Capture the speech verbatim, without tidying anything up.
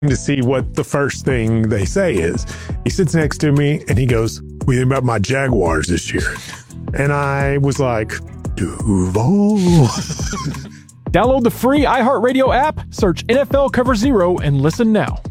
to see what the first thing they say is. He sits next to me and he goes, "What do you think about my Jaguars this year?" And I was like, Duval. Download the free iHeartRadio app, search N F L Cover Zero, and listen now.